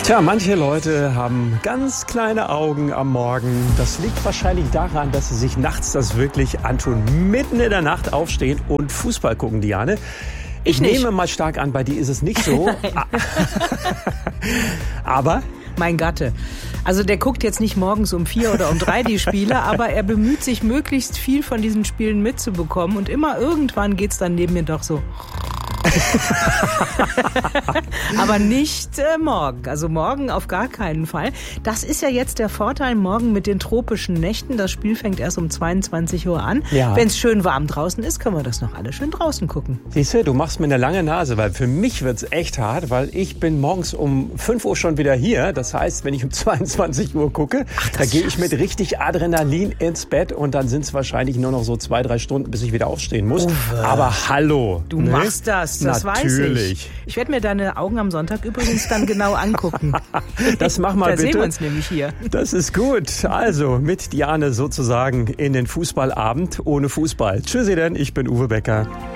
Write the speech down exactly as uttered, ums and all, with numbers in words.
Tja, manche Leute haben ganz kleine Augen am Morgen. Das liegt wahrscheinlich daran, dass sie sich nachts das wirklich antun. Mitten in der Nacht aufstehen und Fußball gucken, Diane. Ich, ich nehme mal stark an, bei dir ist es nicht so. Aber? Mein Gatte. Also der guckt jetzt nicht morgens um vier oder um drei die Spiele, aber er bemüht sich, möglichst viel von diesen Spielen mitzubekommen. Und immer irgendwann geht's dann neben mir doch so... Aber nicht äh, morgen. Also morgen auf gar keinen Fall. Das ist ja jetzt der Vorteil morgen mit den tropischen Nächten. Das Spiel fängt erst um zweiundzwanzig Uhr an. Ja. Wenn es schön warm draußen ist, können wir das noch alle schön draußen gucken. Siehst du, du machst mir eine lange Nase, weil für mich wird's echt hart, weil ich bin morgens um fünf Uhr schon wieder hier. Das heißt, wenn ich um zweiundzwanzig Uhr gucke, Ach, da gehe ich mit richtig Adrenalin ins Bett und dann sind es wahrscheinlich nur noch so zwei, drei Stunden, bis ich wieder aufstehen muss. Uwe. Aber hallo. Du ne? machst das. Das Natürlich. weiß ich. Ich werde mir deine Augen am Sonntag übrigens dann genau angucken. Das mach mal da bitte. Da sehen wir uns nämlich hier. Das ist gut. Also mit Diane sozusagen in den Fußballabend ohne Fußball. Tschüssi denn, ich bin Uwe Becker.